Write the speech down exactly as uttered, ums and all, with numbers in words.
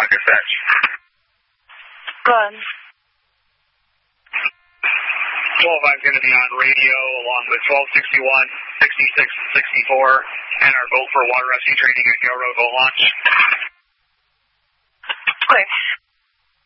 dispatch. Good. twelve five is going to be on radio along with twelve sixty-one, sixty-six, and sixty-four, and our boat for water rescue training at Gale Road Boat Launch. Okay.